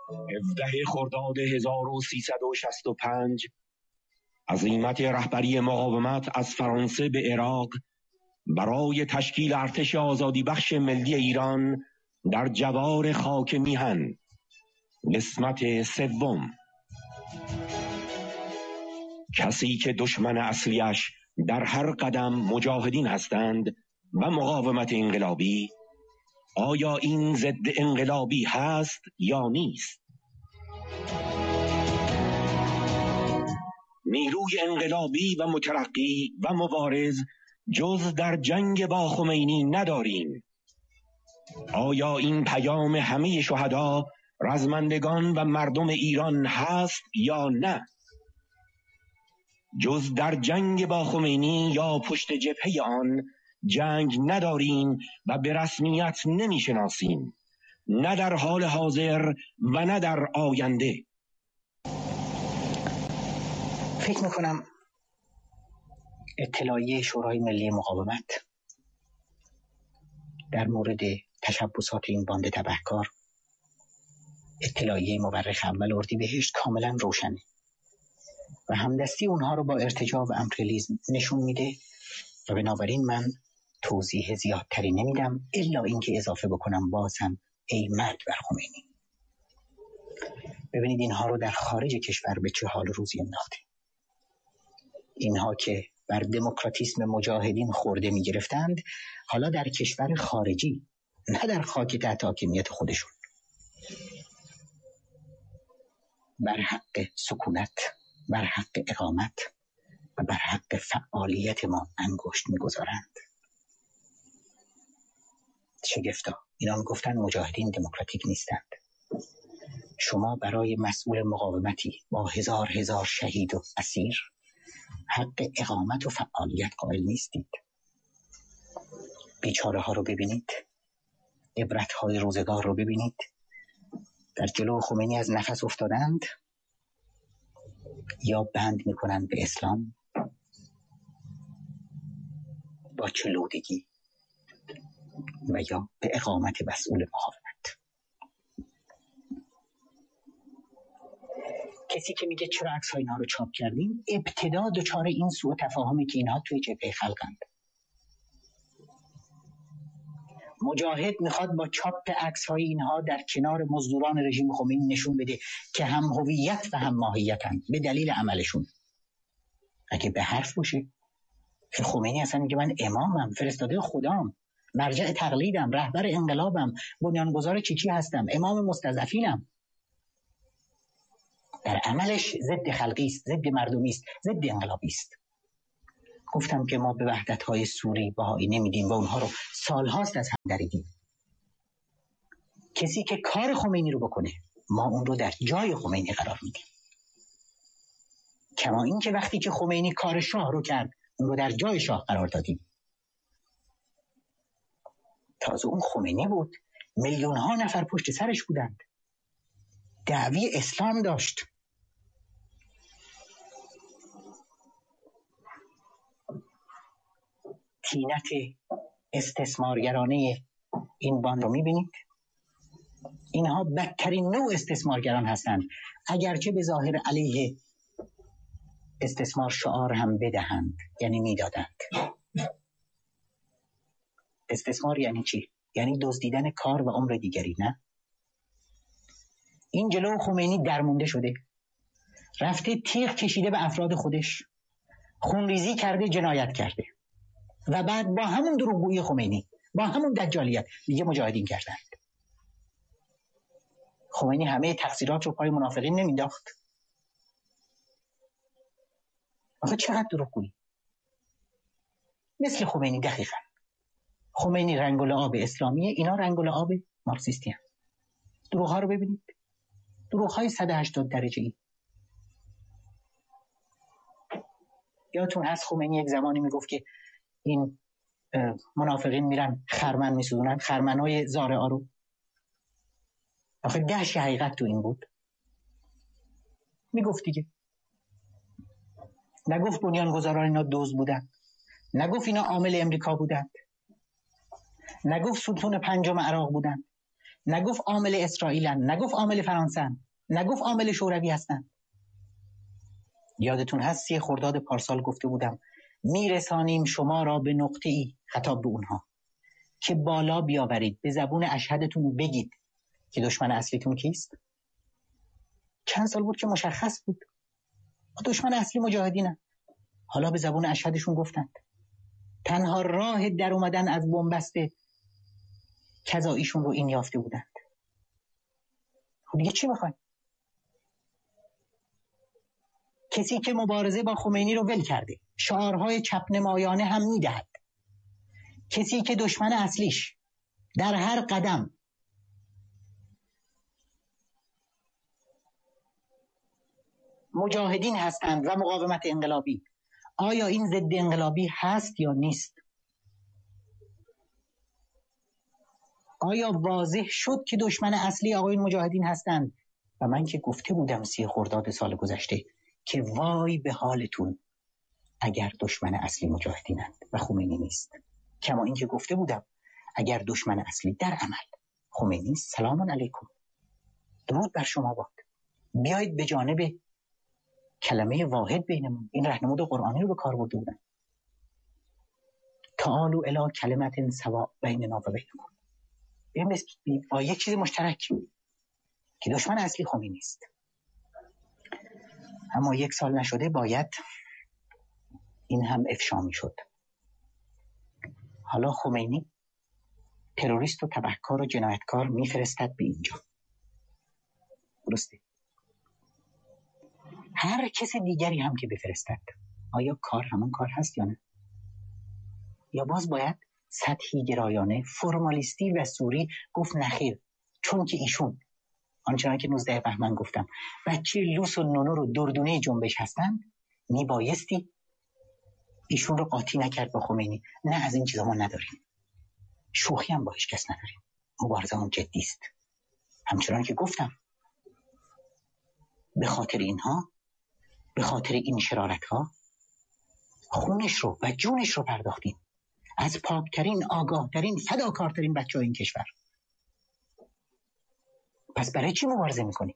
17 خرداد 1365 عزیمت رهبری مقاومت از فرانسه به عراق برای تشکیل ارتش آزادی بخش ملی ایران در جوار خاک میهن. قسمت سوم. کسی که دشمن اصلیش در هر قدم مجاهدین هستند و مقاومت انقلابی، آیا این ضد انقلابی هست یا نیست؟ نیروی انقلابی و مترقی و مبارز جز در جنگ با خمینی نداریم. آیا این پیام همه شهدا، رزمندگان و مردم ایران هست یا نه؟ جز در جنگ با خمینی یا پشت جبهه آن جنگ نداریم و به رسمیت نمیشناسیم، نه در حال حاضر و نه در آینده. فکر میکنم اطلاعیه شورای ملی مقاومت در مورد تشبسات این باند تبهکار، اطلاعیه مورخ اول اردیبهشت، کاملا روشنه و همدستی اونها رو با ارتجاع و امپریالیسم نشون میده و بنابراین من توضیح زیادتری نمیدم الا اینکه اضافه بکنم بازم ای مرگ بر خمینی. ببینید اینها رو در خارج کشور به چه حال روزی انداخته. اینها که بر دموکراتیسم مجاهدین خورده می گرفتند، حالا در کشور خارجی، نه در خاک تحت حاکمیت خودشون، بر حق سکونت، بر حق اقامت و بر حق فعالیت ما انگشت می گذارند. شگفتا. اینا می گفتن مجاهدین دموکراتیک نیستند. شما برای مسئول مقاومتی با هزار شهید و اسیر حق اقامت و فعالیت قائل نیستید. بیچاره ها رو ببینید، عبرت های روزگار رو ببینید. در جلو خمینی از نفس افتادند یا بند میکنند به اسلام با چلودگی و یا به اقامت مسئول مقاومت. کسی که میگه چرا عکس‌های اینا رو چاپ کردیم، ابتدا دچار این سوء تفاهمی که اینها توی جبهه خلقند. مجاهد میخواد با چاپ عکس‌های اینها در کنار مزدوران رژیم خمینی نشون بده که هم هویت و هم ماهیتن به دلیل عملشون. اگه به حرف باشه که خمینی اصلا میگه من امامم، فرستاده خدام، مرجع تقلیدم، رهبر انقلابم، بنیانگذار چیچی هستم، امام مستضعفینم. در عملش ضد خلقی است، ضد مردمی است، ضد انقلابی است. گفتم که ما به وحدت‌های سوری بهایی نمیدیم و اونها رو سالهاست از هم دریدیم. کسی که کار خمینی رو بکنه ما اون رو در جای خمینی قرار میدیم. کما این که وقتی که خمینی کار شاه رو کرد اون رو در جای شاه قرار دادیم. تازه اون خمینی بود، میلیون ها نفر پشت سرش بودند، دعوی اسلام داشت. تینت استثمارگرانه این باند رو میبینید. اینها بدترین نوع استثمارگران هستند، اگرچه به ظاهر علیه استثمار شعار هم بدهند، یعنی میدادند. استثمار یعنی چی؟ یعنی دزدیدن کار و عمر دیگری، نه؟ این جلو خمینی درمونده شده، رفته تیغ کشیده به افراد خودش، خونریزی کرده، جنایت کرده و بعد با همون دروغگویی خمینی، با همون دجالیت دیگه مجاهدین کردند. خمینی همه تقصیرات رو پای منافقین نمینداخت. آخه چقدر دروغگویی. مثل خمینی دقیقاً. خمینی رنگ و لعاب اسلامیه، اینا رنگ و لعاب مارکسیستی هم. دروغ ها رو ببینید، دروغ های 180 درجه ای. یادتون هست خمینی یک زمانی میگفت که این منافقین میرن خرمن میسوزونن، خرمنهای زارعا رو. آخه گشت حقیقت تو این بود. میگفت دیگه، نگفت بنیانگذاران اینا دزد بودن، نگفت اینا عامل امریکا بودن، نگفت ستون پنجم عراق بودن، نگفت عامل اسرائیلن، نگفت عامل فرانسن، نگفت عامل شوروی هستن. یادتون هست 3 خرداد پارسال گفته بودم میرسانیم شما را به نقطه‌ای، خطاب به اونها، که بالا بیاورید، به زبون اشهدتون بگید که دشمن اصلیتون کیست. چند سال بود که مشخص بود دشمن اصلی مجاهدینن. حالا به زبون اشهدشون گفتند. تنها راه در اومدن از بنبست کذاییشون رو این یافته بودند. خب دیگه چی میخواین؟ کسی که مبارزه با خمینی رو ول کرده، شعارهای چپ نمایانه هم میدهد، کسی که دشمن اصلیش در هر قدم مجاهدین هستند و مقاومت انقلابی، آیا این ضد انقلابی هست یا نیست؟ آیا واضح شد که دشمن اصلی آقایون مجاهدین هستند؟ و من که گفته بودم 3 خرداد سال گذشته که وای به حالتون اگر دشمن اصلی مجاهدینند و خمینی نیست. کما این که گفته بودم اگر دشمن اصلی در عمل خمینی، سلام علیکم، درود بر شما باد، بیایید به جانب کلمه واحد بینمون. این راهنمود قرآنی رو به کار برده بودن. تعالوا الی کلمة سواء بیننا و بینکم، با یک چیز مشترک که دشمن اصلی خمینی است. اما 1 سال نشده باید این هم افشا می شد. حالا خمینی تروریست و تبهکار و جنایتکار میفرستد به اینجا، درسته؟ هر کس دیگری هم که بفرستد، آیا کار همون کار هست یا نه؟ یا باز باید سطحی گرایانه فرمالیستی و سوری گفت نخیر، چون که ایشون آنچنان که 19 بهمن گفتم بچه لوس و نونو رو دردونه جنبش هستند، میبایستی ایشون رو قاطی نکرد با خمینی. نه، از این چیزا ما نداریم، شوخی هم با هیچ کس نداریم، مبارزه هم جدی است. همچنان که گفتم به خاطر اینها، به خاطر این شرارت ها خونش رو و جونش رو پرداختیم از پاکترین، آگاهترین، فداکارترین بچه های این کشور. پس برای چی مبارزه میکنیم؟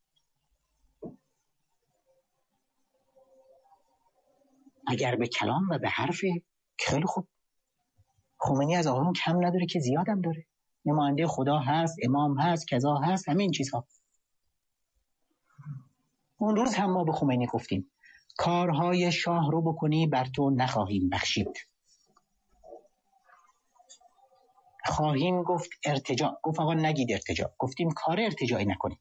اگر به کلام و به حرف، خیلی خوب، خمینی از آقایون کم نداره که زیادم داره، نماینده خدا هست، امام هست، کذا هست، همین چیزها. اون روز هم ما به خمینی گفتیم کارهای شاه رو بکنی بر تو نخواهیم بخشید. خواهیم گفت ارتجاع، گفت آقا نگید ارتجاع، گفتیم کار ارتجاعی نکنید.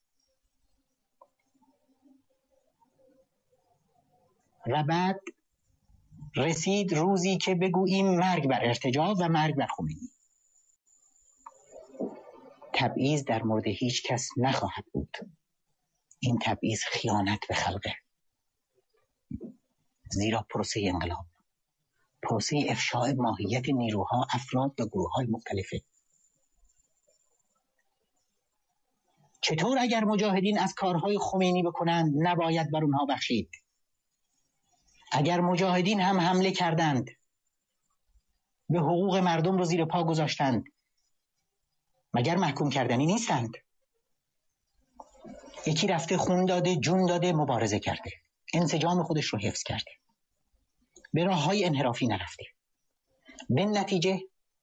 و بعد رسید روزی که بگوییم مرگ بر ارتجاع و مرگ بر خمینی. تبعیض در مورد هیچ کس نخواهد بود. این تبعیض خیانت به خلقه. زیرا پروسه انقلاب، پروسه افشاء ماهیت نیروها، افراد و گروه‌های مختلفه. چطور اگر مجاهدین از کارهای خمینی بکنند نباید بر اونها بخشید؟ اگر مجاهدین هم حمله کردند، به حقوق مردم رو زیر پا گذاشتند، مگر محکوم کردنی نیستند؟ یکی رفته خون داده، جون داده، مبارزه کرده، انسجام خودش رو حفظ کرده، به راه‌های انحرافی نرفته، به نتیجه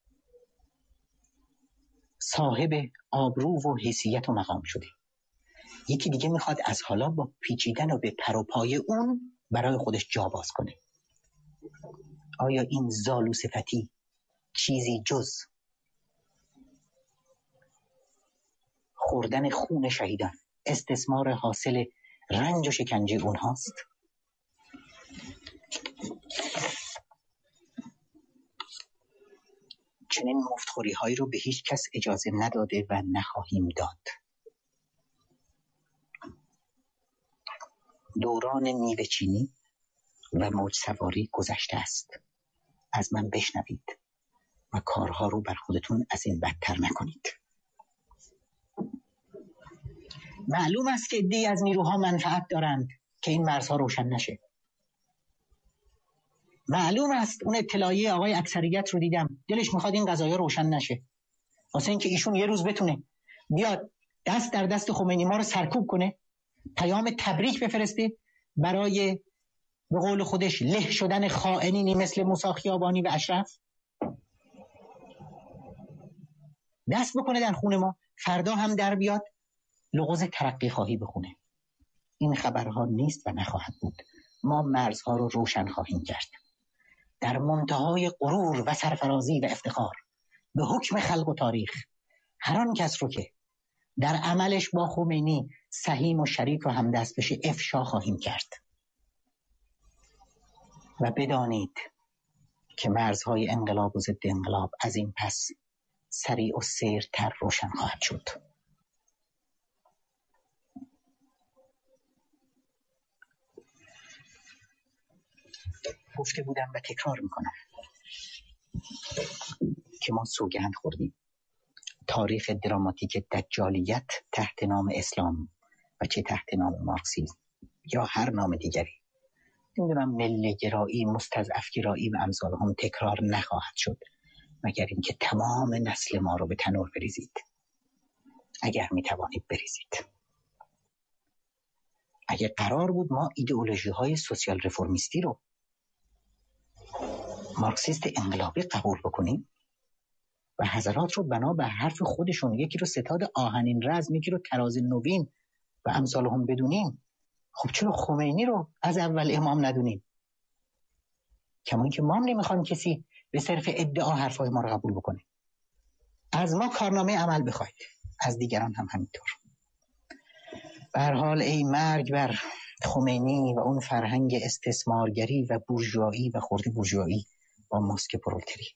صاحب آبرو و حیثیت و مقام شده. یکی دیگه میخواد از حالا با پیچیدن و به پر و پای اون برای خودش جا باز کنه. آیا این زالو صفتی چیزی جز خوردن خون شهیدان، استثمار حاصل رنج و شکنجه اونهاست؟ چنین مفتخوری هایی رو به هیچ کس اجازه نداده و نخواهیم داد. دوران میوه چینی و موج سواری گذشته است. از من بشنوید و کارها رو بر خودتون از این بدتر نکنید. معلوم است که عده‌ای از نیروها منفعت دارند که این مرزها روشن نشه. معلوم است، اون اطلاعیه آقای اکثریت رو دیدم، دلش میخواد این قضایا روشن نشه. واسه اینکه ایشون یه روز بتونه بیاد دست در دست خمینی ما رو سرکوب کنه، پیام تبریک بفرسته برای به قول خودش له شدن خائنینی مثل موسی خیابانی و اشرف، دست بکنه در خون ما، فردا هم در بیاد لغز ترقی خواهی بخونه. این خبرها نیست و نخواهد بود. ما مرزها رو روشن خواهیم کرد. در منتهای غرور و سرفرازی و افتخار به حکم خلق و تاریخ هر آن کس رو که در عملش با خمینی سهیم و شریک و همدست بشه افشا خواهیم کرد. و بدانید که مرزهای انقلاب و ضد انقلاب از این پس سریع و سیرتر روشن خواهد شد. گفته بودم و تکرار میکنم که ما سوگند خوردیم تاریخ دراماتیک دجالیت تحت نام اسلام و چه تحت نام مارکسیسم یا هر نام دیگری، نمیدونم ملی گرایی، مستضعف گرایی و امثال هم تکرار نخواهد شد مگر اینکه تمام نسل ما رو به تنور بریزید. اگر میتوانید بریزید. اگر قرار بود ما ایدئولوژی های سوسیال رفرمیستی رو مارکسیست انقلابی قبول بکنیم و حضرات رو بنا به حرف خودشون، یکی رو ستاد آهنین رزم، یکی رو تراز نوین و امثال هم بدونیم، خب چرا خمینی رو از اول امام ندونیم؟ کما اینکه ما نمیخوایم کسی به صرف ادعا حرفای ما رو قبول بکنه. از ما کارنامه عمل بخواید، از دیگران هم همینطور. به هر حال ای مرگ بر خمینی و اون فرهنگ استثمارگری و بورژوایی و خرد بورژوایی با ماسک پرولتری،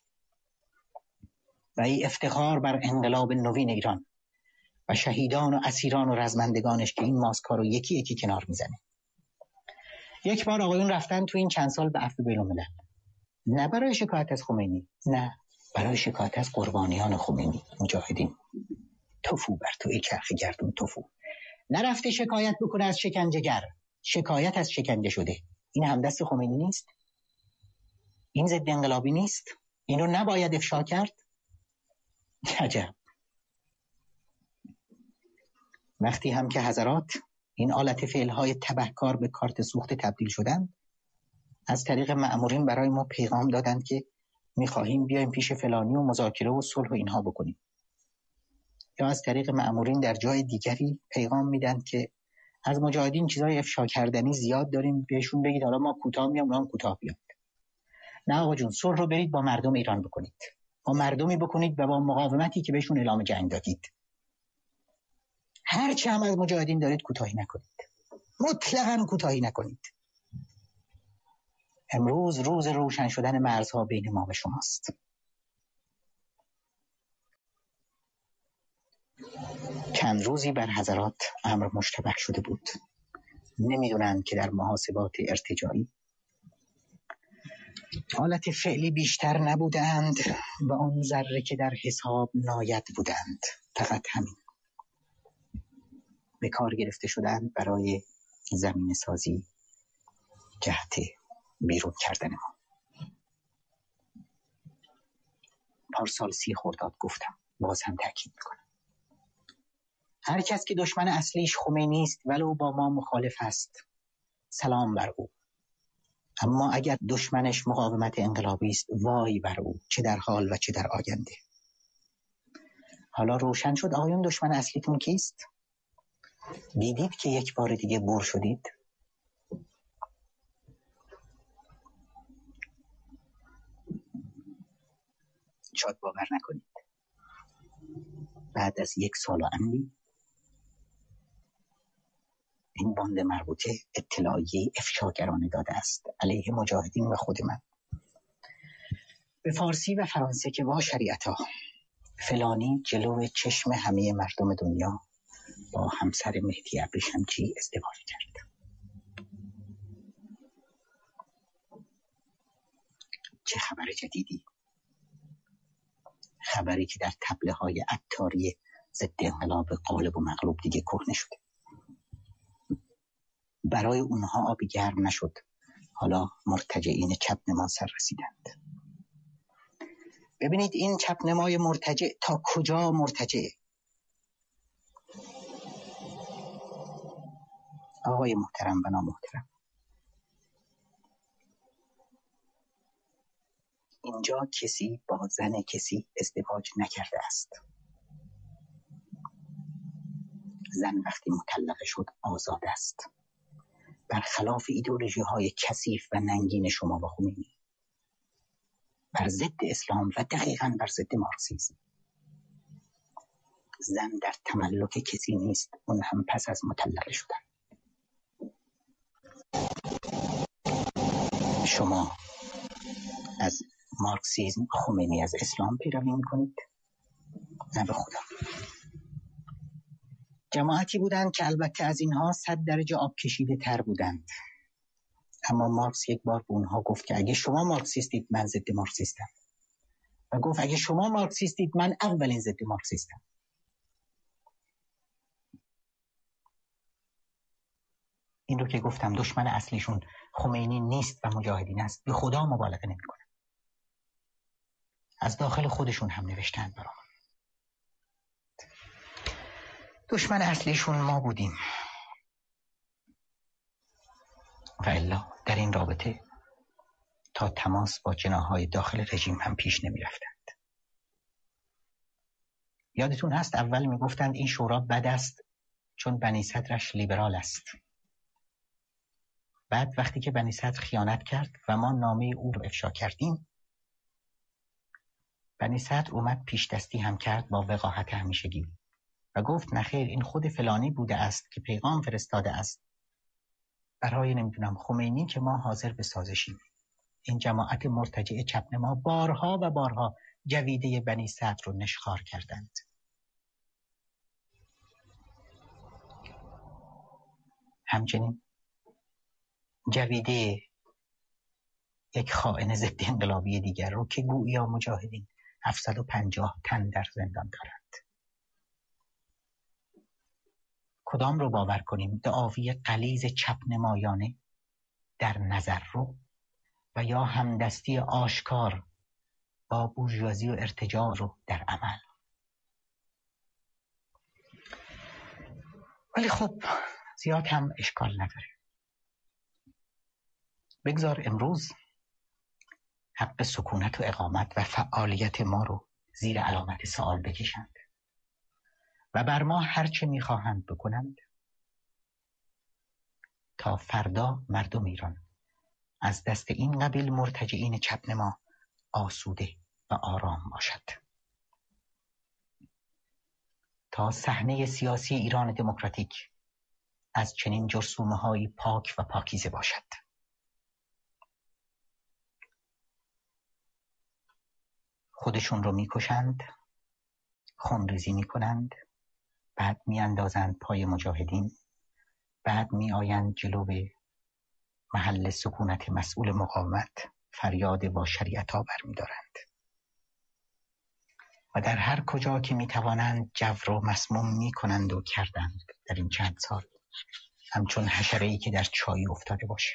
و ای افتخار بر انقلاب نوین ایران و شهیدان و اسیران و رزمندگانش که این ماسک‌ها رو یکی یکی کنار میزنه. یک بار آقایون رفتن تو این چند سال به عفو بین‌الملل، نه برای شکایت از خمینی، نه برای شکایت از قربانیان خمینی، مجاهدین. توفو بر تو ای چرخ گردون توفو. نرفته شکایت بکنه از شکنجهگر، شکایت از شکنجه شده. این همدست خمینی نیست؟ این ضد انقلابی نیست؟ این رو نباید افشا کرد؟ عجب. وقتی هم که حضرات این آلت فعلهای تبهکار به کارت سوخته تبدیل شدن، از طریق مأمورین برای ما پیغام دادند که می‌خواهیم بیایم پیش فلانی و مذاکره و صلح و اینها بکنیم، یا از طریق مأمورین در جای دیگری پیغام میدن که از مجاهدین چیزای افشا کردنی زیاد داریم، بهشون بگید حالا ما کوتاه میام، اونها کوتاه بیاد. نه آقا جون، صلح رو برید با مردم ایران بکنید، با مردمی بکنید و با مقاومتی که بهشون اعلام جنگ دادید. هر چه هم از مجاهدین دارید کوتاهی نکنید، مطلقاً کوتاهی نکنید. امروز روز روشن شدن مرزها بین ما و شماست. چند روزی بر حضرات امر مشتبه شده بود، نمیدونن که در محاسبات ارتجاعی حالت فعلی بیشتر نبودند و اون ذره که در حساب ناید بودند. فقط همین. به کار گرفته شدند برای زمین سازی جهت بیرون کردن ما. پارسال 30 خرداد گفتم، باز هم تاکید میکنم، هر کس که دشمن اصلیش خمینی است ولو با ما مخالف است، سلام بر او. اما اگر دشمنش مقاومت انقلابی است، وای بر او، چه در حال و چه در آینده. حالا روشن شد آقایون دشمن اصلیتون کیست؟ دیدید که یک بار دیگه بور شدید؟ شاید باور نکنید، بعد از 1 سال و اندی این باند مربوطه اطلاعیه افشاگرانه داده است علیه مجاهدین و خود من، به فارسی و فرانسه، که وا شریعتا فلانی جلو چشم همه مردم دنیا با همسر مهدی ابریشمچی ازدواج کرد. چه خبر جدیدی؟ خبری که در تبله های عطاری ضد انقلاب غالب و مغلوب دیگه کهنه شده. برای اونها آبی گرم نشد، حالا مرتجعین چپ نمان سر رسیدند. ببینید این چپنمای مرتجع تا کجا مرتجعه. آقای محترم و نامحترم، اینجا کسی با زن کسی ازدواج نکرده است. زن وقتی مطلقه شد آزاد است، برخلاف ایدئولوژی‌های کثیف و ننگین شما و خمینی، بر ضد اسلام و دقیقاً بر ضد مارکسیسم. زن در تملک کسی نیست، اون هم پس از مطلقه شدن. شما از مارکسیسم، خمینی از اسلام پیروی میکنید؟ نه به خدا. جماعتی بودند که البته از اینها 100 درجه آب کشیده تر بودند، اما مارکس یک بار به اونها گفت که اگه شما مارکسیستید من ضد مارکسیستم، و گفت اگه شما مارکسیستید من اولین ضد مارکسیستم. این رو که گفتم دشمن اصلیشون خمینی نیست و مجاهدین است، به خدا مبالغه نمی‌کنم. از داخل خودشون هم نوشتند برام. دشمن اصلیشون ما بودیم و الا در این رابطه تا تماس با جناح‌های داخل رژیم هم پیش نمی رفتند. یادتون هست اول می گفتند این شورا بد است چون بنی صدرش لیبرال است. بعد وقتی که بنی صدر خیانت کرد و ما نامه او رو افشا کردیم، بنی صدر اومد پیش دستی هم کرد با وقاحت همیشگی و گفت نخیر این خود فلانی بوده است که پیغام فرستاده است برای نمیدونم خمینی که ما حاضر به سازشیم. این جماعت مرتجع چپنما بارها و بارها جویده بنی صدر رو نشخوار کردند. همچنین جویده یک خائن ضد انقلابی دیگر رو که گویا مجاهدین 750 تن در زندان دارند. کدام رو باور کنیم؟ دعاوی غلیظ چپنمایانه در نظر رو و یا همدستی آشکار با بورژوازی و ارتجاع رو در عمل؟ ولی خب زیاد هم اشکال نداره. بگذار امروز حق سکونت و اقامت و فعالیت ما رو زیر علامت سوال بکشند و بر ما هرچه میخواهند بکنند تا فردا مردم ایران از دست این قبیل مرتجعین چپنما آسوده و آرام باشد، تا صحنه سیاسی ایران دموکراتیک از چنین جرثومه‌های پاک و پاکیزه باشد. خودشون رو میکشند، خونریزی میکنند، بعد میاندازند پای مجاهدین، بعد میآیند جلو به محل سکونت مسئول مقاومت، فریاد با شریعت‌ها برمی‌دارند و در هر کجا که میتوانند جو رو مسموم میکنند و کردند در این چند سال، همچون حشره‌ای که در چای افتاده باشه.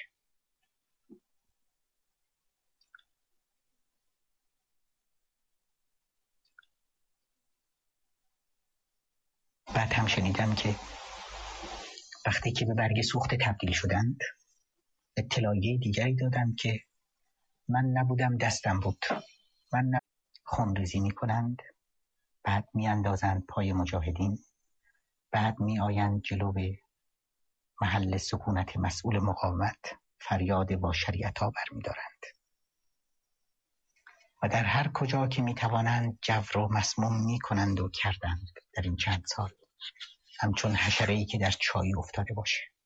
بعد هم شنیدم که وقتی که به برگ سوخته تبدیل شدند اطلاعیه دیگری دادند که من نبودم دستم بود، خونریزی میکنند، بعد میاندازند پای مجاهدین، بعد میآیند جلو به محل سکونت مسئول مقاومت، فریاد با شریعت‌ها برمی‌دارند و در هر کجا که میتوانند جو رو مسموم میکنند و کردند در این چند سال، همچون حشره‌ای که در چای افتاده باشه.